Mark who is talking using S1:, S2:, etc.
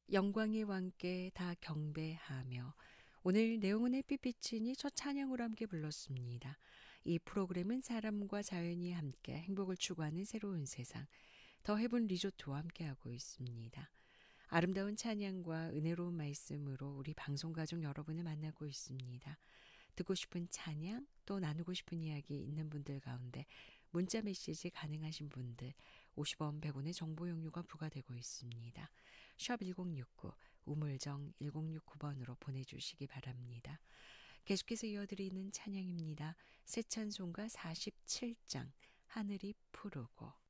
S1: 영광의 왕께 다 경배하며 오늘 내용은 햇빛비친이 첫 찬양으로 함께 불렀습니다. 이 프로그램은 사람과 자연이 함께 행복을 추구하는 새로운 세상 더 헤븐 리조트와 함께하고 있습니다. 아름다운 찬양과 은혜로운 말씀으로 우리 방송가족 여러분을 만나고 있습니다. 듣고 싶은 찬양 또 나누고 싶은 이야기 있는 분들 가운데 문자 메시지 가능하신 분들 50원 100원의 정보 용료가 부과되고 있습니다. 샵 1069 우물정 1069번으로 보내주시기 바랍니다. 계속해서 이어드리는 찬양입니다. 새 찬송가 47장 하늘이 푸르고